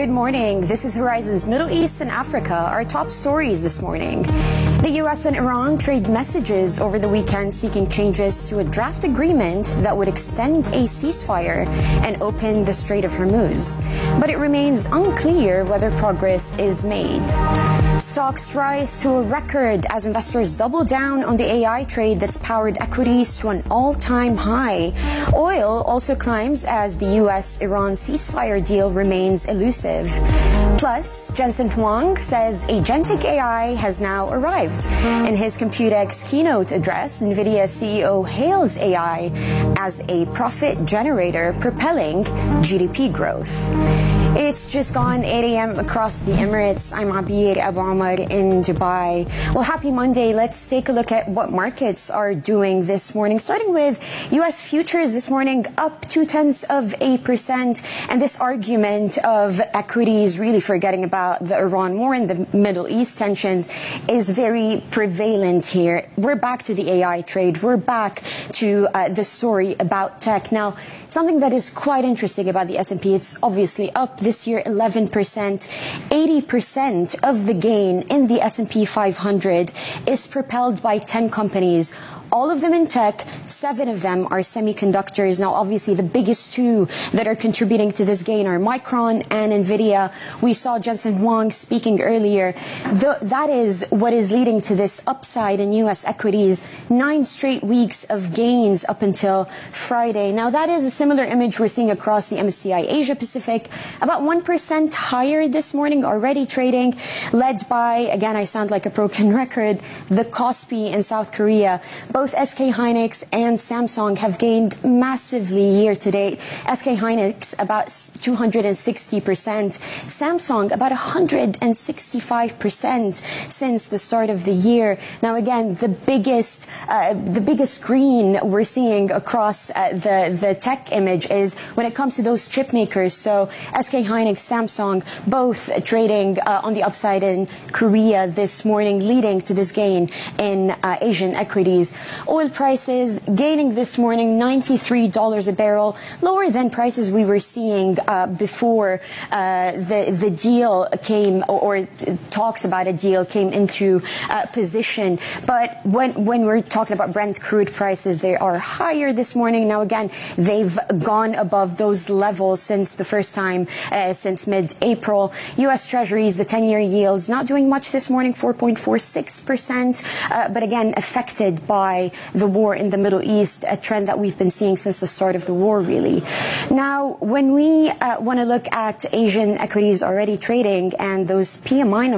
Good morning. This is Horizon's Middle East and Africa, our top stories this morning. The U.S. and Iran trade messages over the weekend seeking changes to a draft agreement that would extend a ceasefire and open the Strait of Hormuz. But it remains unclear whether progress is made. Stocks rise to a record as investors double down on the AI trade that's powered equities to an all-time high. Oil also climbs as the U.S.-Iran ceasefire deal remains elusive. Plus, Jensen Huang says agentic AI has now arrived. In his Computex keynote address, NVIDIA CEO hails AI as a profit generator propelling GDP growth. It's just gone 8 a.m. across the Emirates. I'm Abir Abu Amar in Dubai. Well, happy Monday. Let's take a look at what markets are doing this morning. Starting with U.S. futures this morning, up 0.2%. And this argument of equities really forgetting about the Iran war and the Middle East tensions is very prevalent here. We're back to the AI trade. We're back to the story about tech. Now, something that is quite interesting about the S&P, it's obviously up this year 11%. 80% of the gain in the S&P 500 is propelled by 10 companies. All of them in tech, 7 of them are semiconductors. Now, obviously, the biggest two that are contributing to this gain are Micron and NVIDIA. We saw Jensen Huang speaking earlier. That is what is leading to this upside in U.S. equities. 9 straight weeks of gains up until Friday. Now, that is a similar image we're seeing across the MSCI Asia Pacific. About 1% higher this morning, already trading, led by, again, I sound like a broken record, the Kospi in South Korea. Both SK Hynix and Samsung have gained massively year to date. SK Hynix about 260%, Samsung about 165% since the start of the year. Now again, the biggest green we're seeing across the tech image is when it comes to those chip makers. So SK Hynix, Samsung, both trading on the upside in Korea this morning, leading to this gain in Asian equities. Oil prices gaining this morning $93 a barrel, lower than prices we were seeing before the deal came, or talks about a deal came into position. But when we're talking about Brent crude prices, they are higher this morning. Now again, they've gone above those levels since the first time since mid-April. U.S. Treasuries, the 10-year yields, not doing much this morning, 4.46%, but again affected by the war in the Middle East, a trend that we've been seeing since the start of the war, really. Now, when we want to look at Asian equities already trading and those PMI numbers,